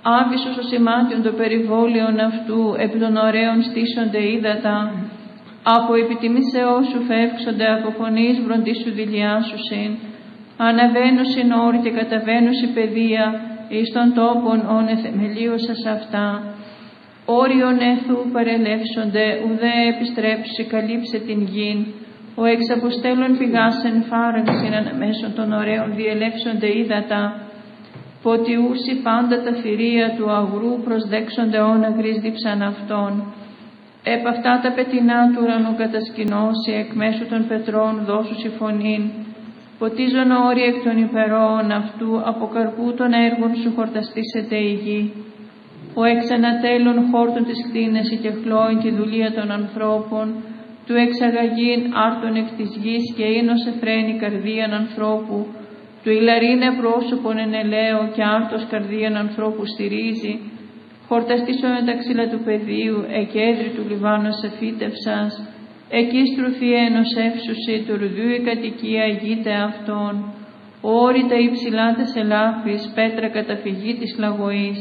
Άβυσος ο σημάτιον το περιβόλαιον αυτού, επί των ωραίων στήσονται ύδατα. Από επιτιμήσεώ σου φεύξονται, από φωνής βροντί σου δηλιάσουσιν. Αναβαίνουσιν όρη και καταβαίνουσι παιδεία, εις των τόπων όνε θεμελίωσας αυτά. Όριον εθού παρελεύσονται, ουδέ επιστρέψει καλύψε την γην. Ο εξαποστέλων πηγάσεν φάραγξιν αναμέσων των ωραίων διελεύσονται ύδατα. Ποτιούσι πάντα τα θηρία του αγρού προσδέξονται όν αγρής δίψαν αυτών. Επ' αυτά τα πετεινά του ουρανού κατασκηνώσει, εκ μέσου των πετρών δώσουσι φωνήν. Ποτίζον όροι εκ των υπερών αυτού, από καρπού των έργων σου χορταστήσεται η γη. Ο εξανατέλων χόρτων της κτίνες και χλώην τη δουλεία των ανθρώπων, του εξαγαγήν άρτων εκ της γης και ίνος εφραίνει καρδίαν ανθρώπου, του ηλαρίνε πρόσωπον εν ελαίο και άρτος καρδίαν ανθρώπου στηρίζει. Χορταστήσω με τα ξύλα του πεδίου, εκέντρη του Λιβάνου εφύτευσας, εκεί στρουθή ενός εύσουσι, του ρουδιού η κατοικία γείται αυτών. Όρη τα υψηλά τες ελάφης, πέτρα καταφυγή της λαγωής.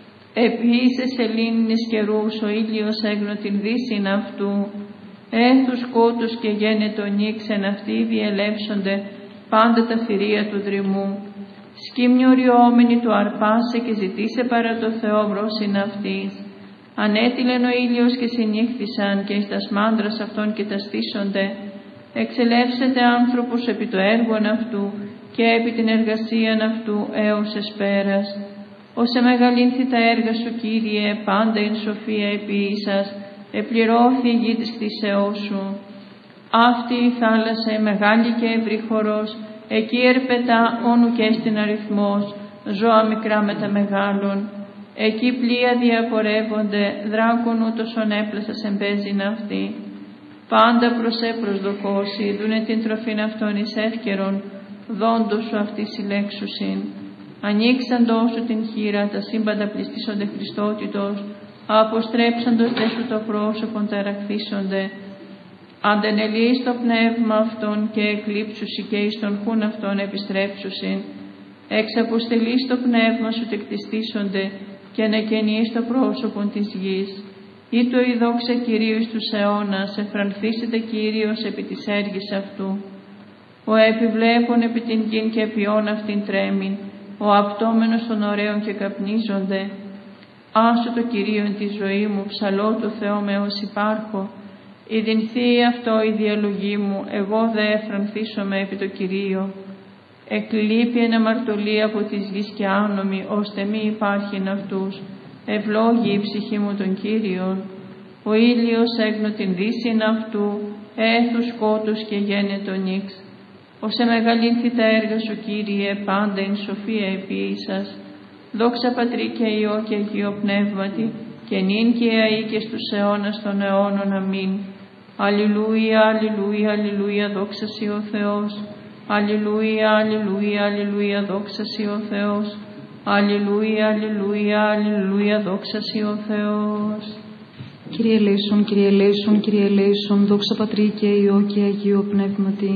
Επίσης σελήνης καιρούς, ο ήλιος έγνω την δύσιν αυτού. Έθους κότους και γένετο νίξεν αυτοί διελεύσονται, πάντα τα θηρία του δρυμού. Σκύμνιο ριόμενη του αρπάσε και ζητήσε παρά το Θεό βρόσιν αυτής. Ανέτειλεν ο ήλιος και συνήχθησαν και εις τας μάντρας αυτών και τα στήσονται. Εξελεύσεται άνθρωπος επί το έργον αυτού και επί την εργασίαν αυτού έως εσπέρας. Όσε μεγαλύνθη τα έργα σου, Κύριε, πάντα εν σοφία επίησας, επληρώθη η γη της κτήσεώς σου. Αυτή η θάλασσα η μεγάλη και ευρύχωρος, εκεί ερπετά όνου και στην αριθμός, ζώα μικρά με τα μεγάλων. Εκεί πλοία διαπορεύονται, δράκων ούτως ονέπλασας εμπέζειν αυτή. Πάντα προσέ προσδοκώσει, δούνε την τροφήν αυτών εις εύκαιρον, δόντος σου αυτή συλλέξουσιν. Ανοίξαντός σου την χείρα, τα σύμπαντα πληστήσονται Χριστότητος, αποστρέψαντος δε σου το πρόσωπον τα ραχθήσονται. Αντενελείς το πνεύμα αυτών και εκλείψουσι και εις τον χούν αυτών επιστρέψουσιν. Εξαποστελείς το πνεύμα σου τεκτιστήσονται και ανακαινείς το πρόσωπον της γης. Ή το η δόξα Κυρίου εις τους αιώνας, εφρανθήσετε Κύριος επί της έργης αυτού. Ο επιβλέπων επί την γην και επιών αυτήν τρέμην, ο απτόμενος των ωραίων και καπνίζονται. Άσου το Κυρίον τη ζωή μου, ψαλώ το Θεό με ως υπάρχω. Ιδινθεί αυτό η διαλογή μου, εγώ δε εφρανθήσομαι επί το Κυρίο. Εκλείπει εν αμαρτωλή από της γης και άνομη, ώστε μη υπάρχειν αυτούς. Ευλόγη η ψυχή μου τον Κύριον. Ο ήλιος έγνω την δύσιν αυτού, έθους σκότους και γένετο νύξ. Όσε μεγαλύνθη τα έργα σου, Κύριε, πάντα εν σοφία επίησας. Δόξα Πατρί και Υιό και Αγίο Πνεύματι, και νυν και αεί και στους αιώνας των αιώνων. Αμήν. Αλληλούια, αλληλούια, αλληλούια, δόξα σοι ο Θεός. Αλληλούια, αλληλούια, αλληλούια, δόξα σοι ο Θεός. Αλληλούια, αλληλούια, αλληλούια, δόξα σοι ο Θεός. Κύριε ελέησον, Κύριε ελέησον, Κύριε ελέησον, δόξα Πατρί και Υιό και Αγίο Πνεύματι.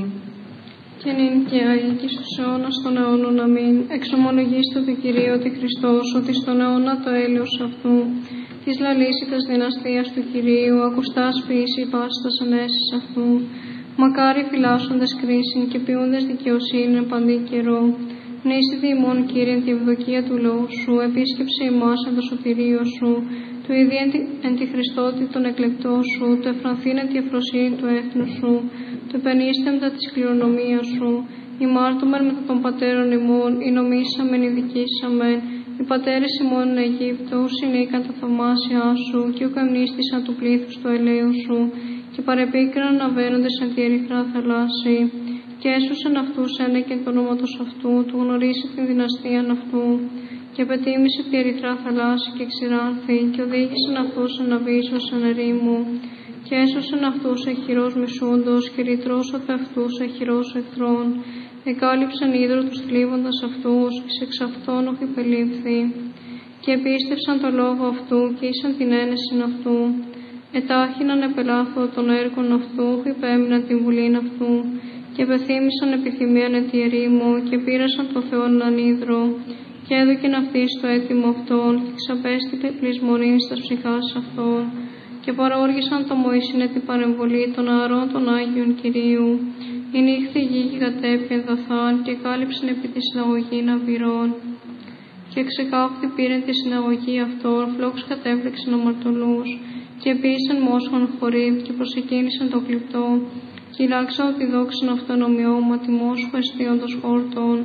Και νυν και αεί και στους αιώνας των αιώνων. Αμήν. Εξομολογήστο τη Κυρίω τη Χριστός, ότι στον αιώνα το έλεος αυτού, της λαλήσιτας δυναστείας του Κυρίου, ακουστάς ποιήσει πάσιτας ανέσεις αυτού. Μακάρι φυλάσσοντες κρίσιν και ποιούντες δικαιοσύνη παντή καιρό. Νήσιτη ημών, Κύριε, τη ευδοκία του λαού σου, επίσκεψε ημάς εν το σωτηρίο σου, του ήδη εν τη Χριστότη των εκλεκτών σου, το εφρανθήν εν τη αφροσύνη του έθνους σου, το επενείστε μετά της κληρονομίας σου, ημάρτωμεν μετά των πατέρων ημών, ή νομίσαμεν, ή δικήσαμεν, οι πατέρες ημών εν Αιγύπτο, συνήκαν τα θαυμάσια σου, και ουκαμνίστησαν του πλήθους του ελαίου σου, και παρεπίκραν αβαίνοντες εν τη ερυθρά θαλάσση. Και έσωσεν αυτούς ένεκεν το όνοματος αυτού, του γνωρίσει την δυναστείαν αυτού, και πετίμησε τη ερυθρά θαλάσση και ξηράνθη, και οδήγησεν αυτούς εν αβύσσος εν ερήμου, και έσωσεν αυτούς εχειρός μισούντος, και ρητρώσατε αυτούς εχειρός εχθρών, εκάλυψαν ύδρο τους θλίβοντας αυτούς, εξ αυτών όχι πελήφθη, και επίστευσαν το λόγο αυτού, και ήσαν την ένεση αυτού, ετάχυναν επελάθω των έργων αυτού, υπέμειναν την βουλήν αυτού, και πεθύμησαν επιθυμίαν εν τη ερήμου, και πήρασαν το Θεόν έναν ύδρο, και έδωκεν αυτής το αίτημα αυτών, και ξαπέστη πλεισμονήν στα ψυχάς αυτών. Και παρόργησαν το Μωυσήν την παρεμβολή των αερών των Άγιων Κυρίου. Η νύχθη γη και κατέπιεν δοθάν, και κάλυψεν επί τη συναγωγή ναυηρών. Και ξεκάφθη πήρεν τη συναγωγή αυτών, φλόξ κατέφλεξεν αμαρτωλούς, και επίσεν μόσχον χωρί, και προσεκίνησεν το κλειπτό, και ηλάξα ότι δόξεν αυτόν ομοιώματι μόσχο εστίοντος χόρτων.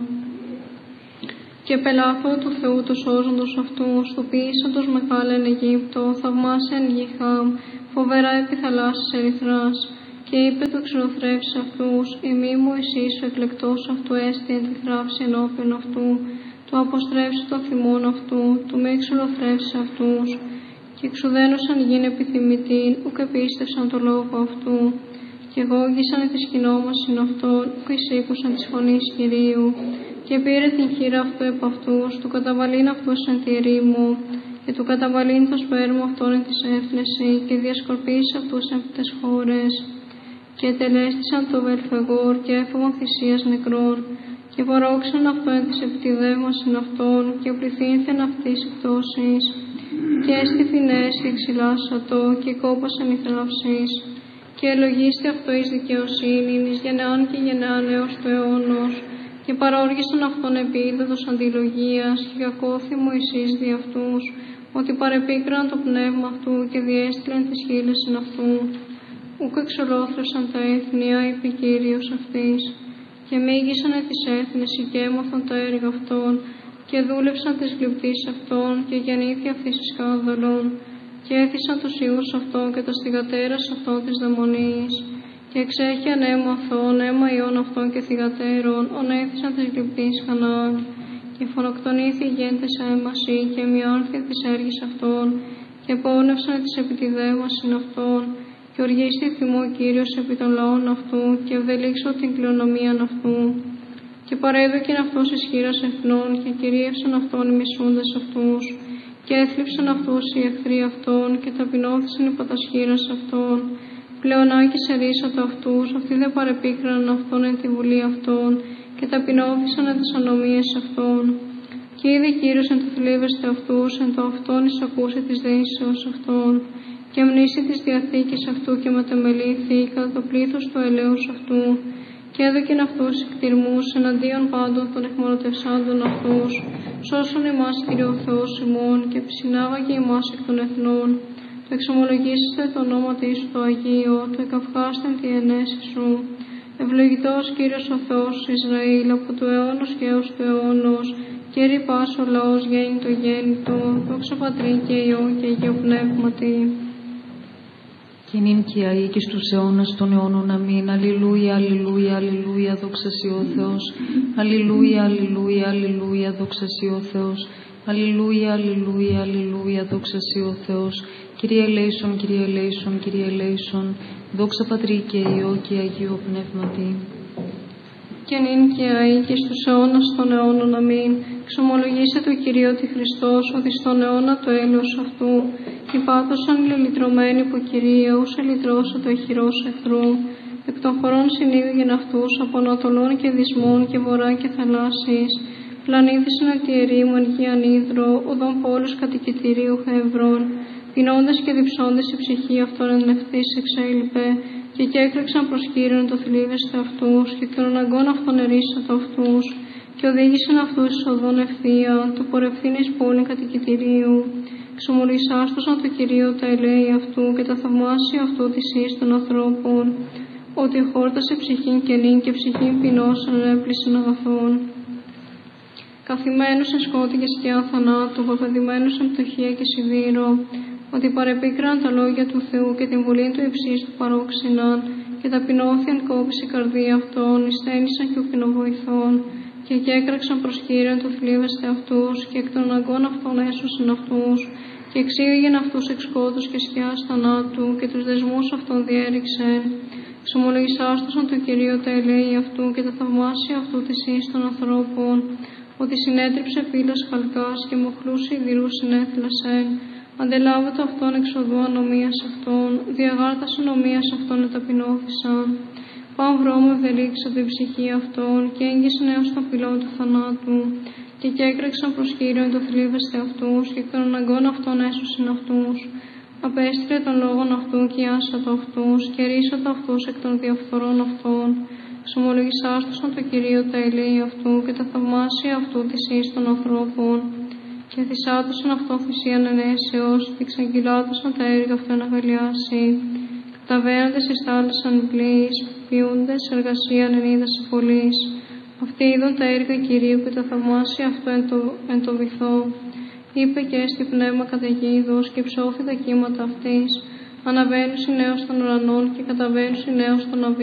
Και πελάθω του Θεού τους σώζοντος αυτούς, του ποιήσαν τους μεγάλεν Αιγύπτο, θαυμάσεν γη Χάμ, φοβερά επί θαλάσσης ερυθράς. Και είπε του ξυλοθρεύσει αυτούς, ημί Μωυσής ο εκλεκτός αυτού έστι εν τη θράψη ενώπιον αυτού, του αποστρέψει το θυμόν αυτού, του μη ξυλοθρεύσει αυτούς. Και εξουδένωσαν γίνε επιθυμητήν, ουκ επίστευσαν το λόγο αυτού. Και γόγγισαν τη σκηνόμασιν αυτών, ουκ εισήκουσαν της φωνής Κυρίου. Και πήρε την χείρα αυτού επ' αυτούς, του καταβαλήν αυτούς εν τη ερήμο, και του καταβαλήν το σπέρμα αυτών εν της έφνεση, και διασκορπίσει αυτούς εν τες χώρες. Και τελέστησαν το Βελφεγόρ και έφαγαν θυσίας νεκρών, και παρόξαν αυτό εν της επιτιδεύμασιν αυτών, και πληθύνθεν αυτής εκτόσεις. Και έστι φινές και ξυλάσατο, και κόπασαν οι θράψεις. Και ελογίστη αυτό εις δικαιοσύνην, εις γενεάν και γενεάν έως του αιώνος. Και παρόργησαν αυτόν επί είδατος αντιλογίας, και κακόθη Μωυσής δι' αυτούς, ότι παρεπίκραν το πνεύμα αυτού και διέστειλαν τις χείλεσιν αυτού. Ουκ εξολόθρευσαν τα έθνη, είπε Κύριος αυτής. Και μίγησαν τις έθνες και έμαθαν τα έργα αυτών, και δούλευσαν τις γλυπτής αυτών, και γεννήθη αυτής εις σκάνδαλον. Και έθισαν τους ιούς αυτών και τα θυγατέρας αυτών της δαιμονίας. Και εξέχιαν αίμα αθών, αίμα ιών αυτών και θυγατέρων, ονέθισαν της γλυπτής Χανaan. Και φωνοκτονήθη οι γέντες έμαση, και μειώνθη της έργης αυτών, και πόνευσαν της επιτιδεύμασιν αυτών. Και οργίστη θυμό Κύριος επί των λαών αυτού, και ευδελίξω την κληρονομίαν αυτού. Και παρέδωκεν αυτός εις χείρας εθνών, και κυρίευσαν αυτόν οι μισούντες αυτούς. Και έθλιψαν αυτούς οι εχθροί αυτών, και ταπεινώθησαν υπό τας χείρας αυτών. Πλεονάκης ερίσατο αυτούς, αυτοί δεν παρεπίκραναν αυτόν εν τη βουλή αυτών, και ταπεινώθησαν εν τις ανομίες αυτών. Και είδε Κύριος εν το θλίβεστε αυτούς, εν το αυτόν εισακούσε της δεήσεως αυτών. Και μνήσει της διαθήκης αυτού, και μετεμελήθη κατά το πλήθος του ελέους αυτού. Και έδωκεν αυτούς εκτιρμούς εναντίον πάντων των εχμαλωτευσάντων αυτούς, σώσον ημάς Κύριε ο Θεός ημών, και επισυνάγαγε ημάς εκ των εθνών. Το εξομολογήσετε το όνομα Σου το Αγίο, το εκαυχάστεν τη ενέση Σου. Ευλογητός Κύριος ο Θεός Ισραήλ, από του αιώνος και έως του αιώνος, και ρηπάς ο λαός γέννητο γέννητο, δόξα Πατρί και Υιό και Αγίο Πνεύματι. Και νυν και αεί και στους αιώνας των αιώνων αμήν. Αλληλούια, αλληλούια, αλληλούια, δόξα Συ ο Θεός. Αλληλούια, αλληλούια, αλληλούια, δόξα Συ ο Θεός. Αλληλούια, αλληλούια, αλληλούια, δόξα Συ ο Θεός. Κύριε ελέησον, Κύριε ελέησον, Κύριε ελέησον. Δόξα Πατρί και Υιό και Αγίο Πνεύματι. Και νυν και αεί και στους αιώνας των αιώνων αμήν. Ξομολογήστε το Κυρίο τη Χριστός, ότι στον αιώνα το έλεος αυτού. Και πάθωσαν λελυτρωμένοι που Κυρία, ούς ελυτρώσα το εχειρός εχθρού. Εκ των χωρών συνείδηγεν αυτούς, από ανατολών και δυσμών και βορρά και θαλάσσης. Πλανήθησαν τη ερήμων γη ανίδρο, οδόν πόλους κατοικητηρίου Χευρών. Πεινώντες και διψώντες η ψυχή αυτών εν ευθύς εξέλιπε, και έκρεξαν προς Κύριον το θλίβεστε αυτούς, και των αναγκών αυτών ερίσατο αυτούς, και οδήγησαν αυτούς εις οδόν ευθεία, του πορευθύν εις πόλην κατοικητηρίου. Ξομολογησάστοσαν το Κυρίο τα ελέη αυτού, και τα θαυμάσια αυτού της εις των ανθρώπων, ότι χόρτασε ψυχήν κενήν και ψυχήν πεινώσαν έπλησιν αγαθών. Καθημένους εν σκότη και σκιά θανάτου, παπεδημένους εν πτωχία και σιδήρο, ότι παρεπίκραν τα λόγια του Θεού και την βουλή του υψής του παρόξυναν, και ταπεινώθηκαν κόπηση η καρδία αυτών, εισθένησαν και ουκοινοβοηθών, και έκραξαν προς Κύριον το θλίβεστε αυτούς, και εκ των αναγκών αυτών έσωσαν αυτούς, και εξήγαγεν αυτούς εξ σκότους και σκιάς θανάτου, και τους δεσμούς αυτών διέριξεν. Ξομολογησάστοσαν το Κυρίο τα ελέη αυτού και τα θαυμάσια αυτού της εις των ανθρώπων, ότι συνέτριψε πύλας χαλκάς και μοχλούς σιδηρούς συνέθλασεν. Αντελάβωτο αυτόν εξοδού ανομίας αυτών, διαγάρτας ανομίας αυτών εταπεινώθησαν. Παν βρώμο ευδελίξα την ψυχή αυτών, και έγκυσεν έως των πυλών του θανάτου. Και κέκρεξαν προς Κύριον το θλίβεστε αυτούς, και εκ των αναγκών αυτών έσωσιν αυτούς. Απέστειλε των λόγων αυτού και άσα αυτούς, και ρίσατα αυτούς εκ των διαφθορών αυτών. Ξομολογησάστουσαν το Κυρίο τα ελέη αυτού και τα θαυμάσια αυτού της εις των ανθρώπων. Και θυσάτωσαν αυτό θυσίαν ενέσεως, και εξαγγειλάτωσαν τα έργα αυτού εν αγαλιάσει. Καταβαίνοντες εις θάλασσαν πλοίης, ποιούντες εργασίαν εν είδαση πολλής. Αυτοί είδαν τα έργα Κυρίου και τα θαυμάσια αυτό εν το βυθό. Είπε και έστι πνεύμα καταιγίδος και ψώφι τα κύματα αυτής. Αναβαίνουν οι νέους των ουρανών και καταβαίνουν οι νέους των αβύσσων.